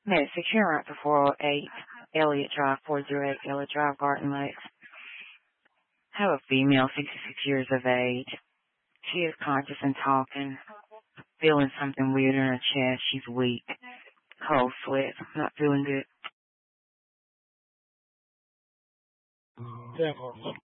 Message here at the 408 Elliott Drive, 408 Elliott Drive, Garden Lakes. Have a female, 66 years of age. She is conscious and talking, feeling something weird in her chest. She's weak, cold sweats, not feeling good. Definitely.